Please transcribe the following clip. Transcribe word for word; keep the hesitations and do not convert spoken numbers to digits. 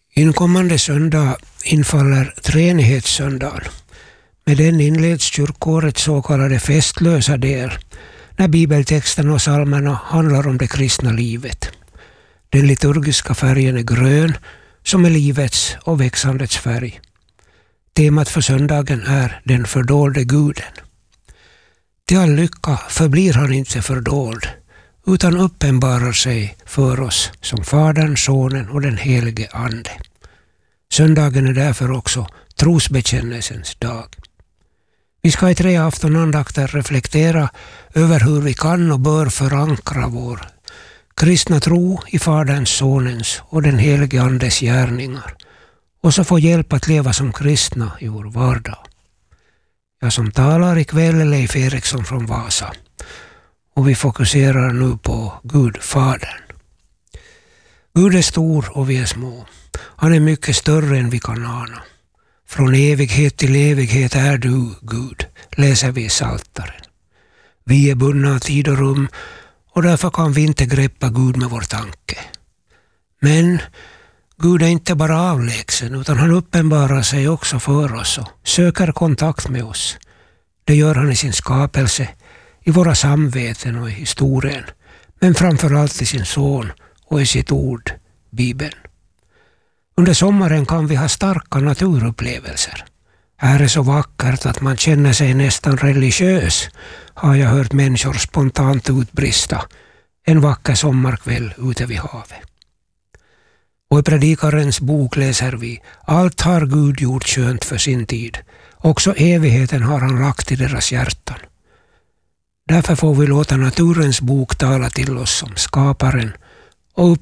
Inkommande söndag infaller treenighetssöndagen. Med den inleds kyrkårets så kallade festlösa del, när bibeltexten och psalmerna handlar om det kristna livet. Den liturgiska färgen är grön, som är livets och växandets färg. Temat för söndagen är den fördolde guden. Till all lycka förblir han inte fördold, utan uppenbarar sig för oss som Fadern, Sonen och den helige Ande. Söndagen är därför också trosbekännelsens dag. Vi ska i tre aftonandakter reflektera över hur vi kan och bör förankra vår kristna tro i Faderns, Sonens och den helige Andes gärningar och så få hjälp att leva som kristna i vår vardag. Jag som talar ikväll är Leif Eriksson från Vasa och vi fokuserar nu på Gud, Fadern. Gud är stor och vi är små. Han är mycket större än vi kan ana. Från evighet till evighet är du, Gud, läser vi i Psaltaren. Vi är bundna av tid och rum och därför kan vi inte greppa Gud med vår tanke. Men Gud är inte bara avlägsen utan han uppenbarar sig också för oss och söker kontakt med oss. Det gör han i sin skapelse, i våra samveten och i historien, men framförallt i sin son och i sitt ord, Bibeln. Under sommaren kan vi ha starka naturupplevelser. Här är så vackert att man känner sig nästan religiös, har jag hört människor spontant utbrista en vacker sommarkväll ute vid havet. Och i Predikarens bok läser vi: allt har Gud gjort skönt för sin tid. Också evigheten har han lagt i deras hjärtan. Därför får vi låta naturens bok tala till oss om skaparen